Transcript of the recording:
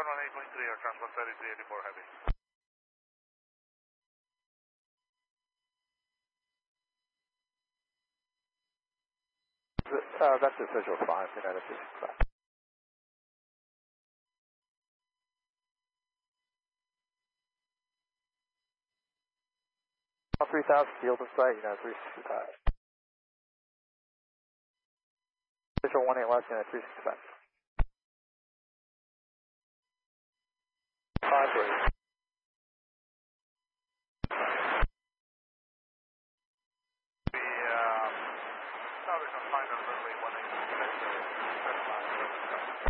118.3 or transport 3384 heavy. That's the visual 5, United 365. 3000 field in sight, United 365. Visual 18 left, United 365. 5-3. We can find us early 186,